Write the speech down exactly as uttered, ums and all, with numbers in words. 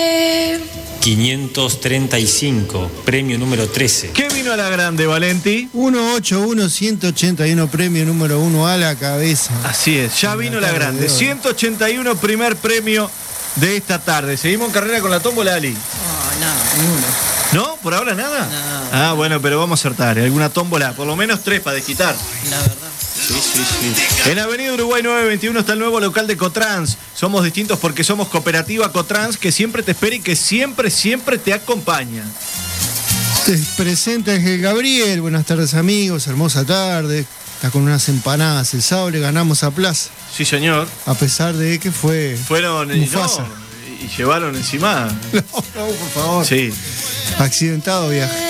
quinientos treinta y cinco, premio número trece. ¿Qué vino a la grande, Valenti? ciento ochenta y uno, ciento ochenta y uno, premio número uno a la cabeza. Así es, ya vino la grande. ciento ochenta y uno, primer premio de esta tarde. Seguimos en carrera con la tómbola, Ali. No, nada, ninguno. ¿No? ¿Por ahora nada? Nada. Ah, bueno, pero vamos a acertar. Alguna tómbola, por lo menos tres para desquitar. La verdad. Sí, sí, sí. En Avenida Uruguay novecientos veintiuno está el nuevo local de Cotrans. Somos distintos porque somos Cooperativa Cotrans, que siempre te espera y que siempre, siempre te acompaña. Te presenta Ángel Gabriel. Buenas tardes, amigos. Hermosa tarde. Está con unas empanadas el sábado, le ganamos a Plaza. Sí, señor. A pesar de que fue Fueron y, no, Mufasa. y llevaron encima. No, no, por favor. Sí. Accidentado viaje.